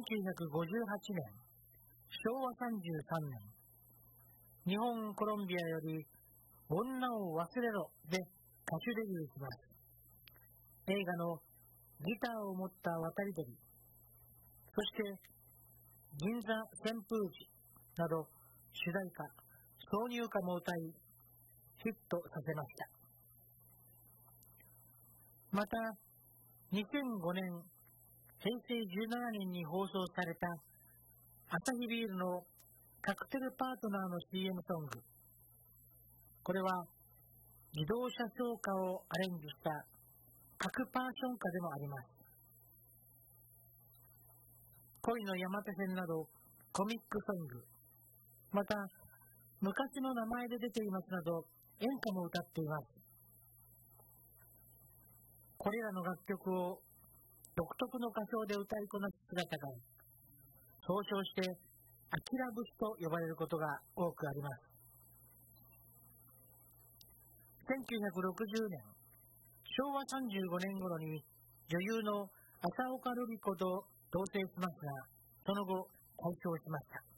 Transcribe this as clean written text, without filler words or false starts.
1958年、昭和33年、日本コロンビアより女を忘れろで歌手デビューします。映画のギターを持った渡り鳥、そして銀座旋風時など主題歌、挿入歌も歌いヒットさせました。また2005年、平成17年に放送されたアサヒビールのカクテルパートナーの CM ソング、これは自動車唱歌をアレンジした各パーション歌でもあります。恋の山手線などコミックソング、また昔の名前で出ていますなど演歌も歌っています。これらの楽曲を独特の歌唱で歌いこなす姿が総称してアキラ節と呼ばれることが多くあります。1960年、昭和35年頃に女優の浅岡瑠璃子と同棲しますが、その後解消しました。